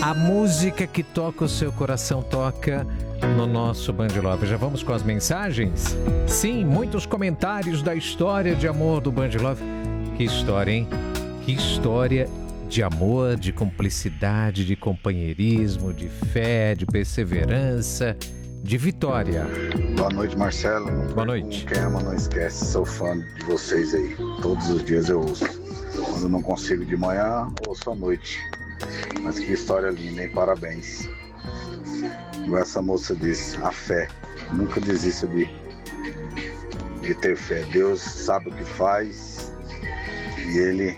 A música que toca o seu coração toca no nosso Band Love. Já vamos com as mensagens? Sim, muitos comentários da história de amor do Band Love. Que história, hein? Que história de amor, de cumplicidade, de companheirismo, de fé, de perseverança, de vitória. Boa noite, Marcelo. Boa noite. Quem ama não esquece, sou fã de vocês aí. Todos os dias eu ouço. Quando eu não consigo de manhã, ouço à noite. Mas que história linda, hein? Parabéns. Igual essa moça disse, a fé. Nunca desista de ter fé. Deus sabe o que faz e Ele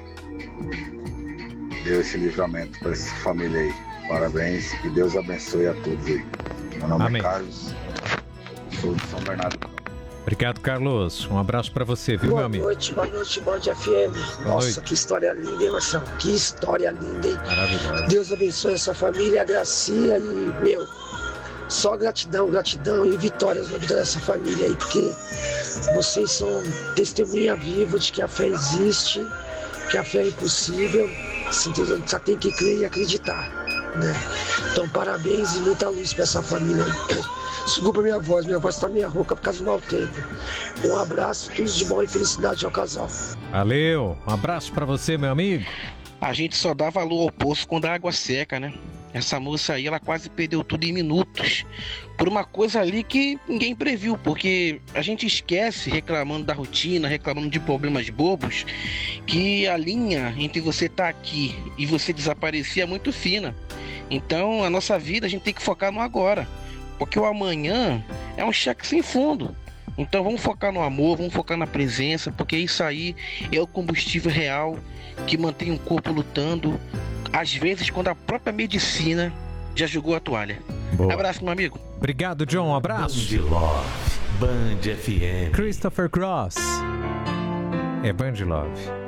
deu esse livramento para essa família aí. Parabéns, que Deus abençoe a todos aí. Meu nome Amém. é Carlos, sou de São Bernardo. Obrigado, Carlos. Um abraço pra você, viu, meu amigo? Boa noite, Band FM. Nossa, noite. que história linda, hein, Marcelo? Que história linda, hein? Maravilhoso. Deus abençoe essa família, a Gracia e, só gratidão e vitórias na vida dessa família aí, porque vocês são testemunha viva de que a fé existe, que a fé é impossível, só tem que crer e acreditar, né? Então, parabéns e muita luz pra essa família aí. Desculpa minha voz tá meio rouca por causa do mau tempo. Um abraço, tudo de bom e felicidade ao casal. Valeu. Um abraço pra você, meu amigo. A gente só dá valor ao poço quando a água seca, né? Essa moça aí, ela quase perdeu tudo em minutos por uma coisa ali que ninguém previu, porque a gente esquece, reclamando da rotina, reclamando de problemas bobos, que a linha entre você estar aqui e você desaparecer é muito fina. Então, a nossa vida, a gente tem que focar no agora, porque o amanhã é um cheque sem fundo. Então vamos focar no amor, vamos focar na presença, porque isso aí é o combustível real que mantém o corpo lutando, às vezes quando a própria medicina já jogou a toalha. Boa. Abraço, meu amigo. Obrigado, John. Um abraço. Band Love, Band FM. Christopher Cross. É Band Love.